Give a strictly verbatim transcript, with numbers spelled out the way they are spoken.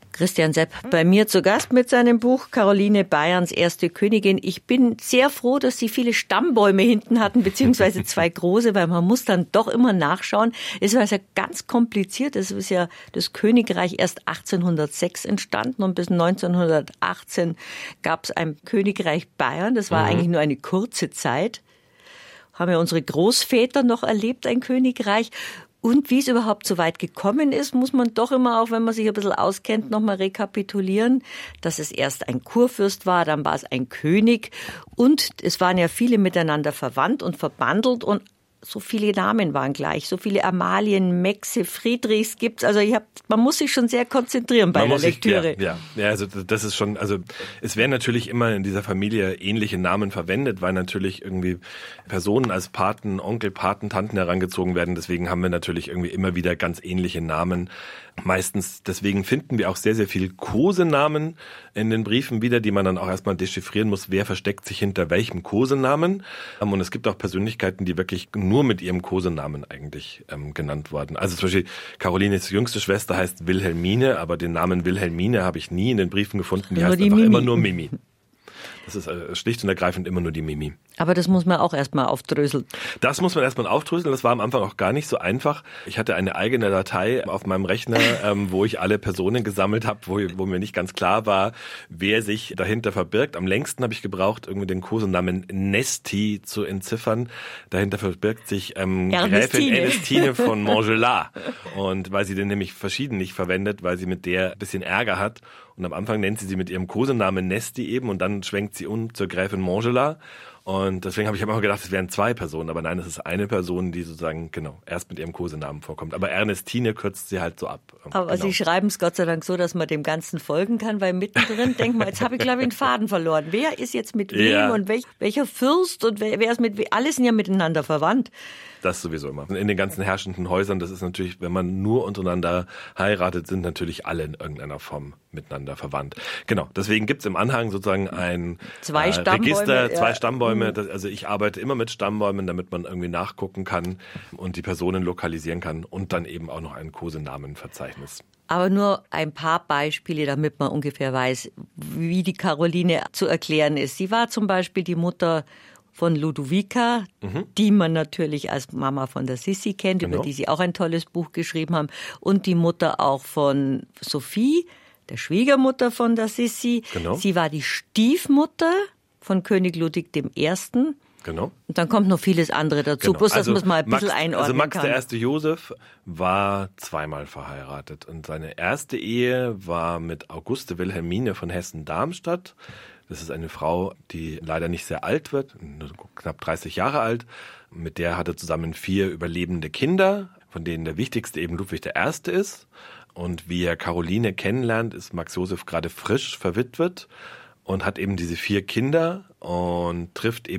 Christian Sepp bei mir zu Gast mit seinem Buch Caroline, Bayerns erste Königin. Ich bin sehr froh, dass Sie viele Stammbäume hinten hatten, beziehungsweise zwei große, weil man muss dann doch immer nachschauen. Es war ja ganz kompliziert. Es ist ja das Königreich erst achtzehnhundertsechs entstanden und bis neunzehnhundertachtzehn gab es ein Königreich Bayern. Das war mhm. eigentlich nur eine kurze Zeit. Haben ja unsere Großväter noch erlebt, ein Königreich. Und wie es überhaupt so weit gekommen ist, muss man doch immer, auch wenn man sich ein bisschen auskennt, nochmal rekapitulieren, dass es erst ein Kurfürst war, dann war es ein König und es waren ja viele miteinander verwandt und verbandelt und so viele Namen waren gleich, so viele Amalien, Mexe, Friedrichs gibt's. Also ich hab, man muss sich schon sehr konzentrieren bei man der Lektüre. Sich, ja, ja, ja, also das ist schon, also es werden natürlich immer in dieser Familie ähnliche Namen verwendet, weil natürlich irgendwie Personen als Paten, Onkel, Paten, Tanten herangezogen werden. Deswegen haben wir natürlich irgendwie immer wieder ganz ähnliche Namen. Meistens, deswegen finden wir auch sehr, sehr viel Kosenamen in den Briefen wieder, die man dann auch erstmal dechiffrieren muss, wer versteckt sich hinter welchem Kosenamen. Und es gibt auch Persönlichkeiten, die wirklich nur mit ihrem Kosenamen eigentlich ähm, genannt worden. Also zum Beispiel Carolines jüngste Schwester heißt Wilhelmine, aber den Namen Wilhelmine habe ich nie in den Briefen gefunden. Die nur heißt die einfach Mimi. immer nur Mimi. Das ist äh, schlicht und ergreifend immer nur die Mimi. Aber das muss man auch erstmal aufdröseln. Das muss man erstmal aufdröseln. Das war am Anfang auch gar nicht so einfach. Ich hatte eine eigene Datei auf meinem Rechner, ähm, wo ich alle Personen gesammelt habe, wo, wo mir nicht ganz klar war, wer sich dahinter verbirgt. Am längsten habe ich gebraucht, irgendwie den Kosenamen Nesti zu entziffern. Dahinter verbirgt sich ähm, Gräfin Ernestine von Montgelas. Und weil sie den nämlich verschiedentlich verwendet, weil sie mit der ein bisschen Ärger hat. Und am Anfang nennt sie sie mit ihrem Kosenamen Nesti eben und dann schwenkt sie um zur Gräfin Montgelas. Und deswegen habe ich immer gedacht, es wären zwei Personen, aber nein, es ist eine Person, die sozusagen, genau, erst mit ihrem Kosenamen vorkommt. Aber Ernestine kürzt sie halt so ab. Aber genau. Sie schreiben es Gott sei Dank so, dass man dem Ganzen folgen kann, weil mittendrin denkt man, jetzt habe ich glaube ich einen Faden verloren. Wer ist jetzt mit wem ja. und welch, welcher Fürst und wer, wer ist mit wem? Alle sind ja miteinander verwandt. Das sowieso immer. In den ganzen herrschenden Häusern, das ist natürlich, wenn man nur untereinander heiratet, sind natürlich alle in irgendeiner Form miteinander verwandt. Genau, deswegen gibt's im Anhang sozusagen ein zwei äh, Register, ja. zwei Stammbäume. Das, also ich arbeite immer mit Stammbäumen, damit man irgendwie nachgucken kann und die Personen lokalisieren kann und dann eben auch noch ein Kosenamenverzeichnis. Aber nur ein paar Beispiele, damit man ungefähr weiß, wie die Caroline zu erklären ist. Sie war zum Beispiel die Mutter von Ludovica, mhm. die man natürlich als Mama von der Sissi kennt, genau. über die sie auch ein tolles Buch geschrieben haben. Und die Mutter auch von Sophie, der Schwiegermutter von der Sissi. Genau. Sie war die Stiefmutter von König Ludwig der Erste. Genau. Und dann kommt noch vieles andere dazu. Genau. Bloß, dass also man es mal ein bisschen Max, einordnen Also Max kann. der erste Josef war zweimal verheiratet. Und seine erste Ehe war mit Auguste Wilhelmine von Hessen-Darmstadt. Das ist eine Frau, die leider nicht sehr alt wird, nur knapp dreißig Jahre alt. Mit der hat er zusammen vier überlebende Kinder, von denen der wichtigste eben Ludwig der Erste ist. Und wie er Caroline kennenlernt, ist Max Josef gerade frisch verwitwet und hat eben diese vier Kinder und trifft eben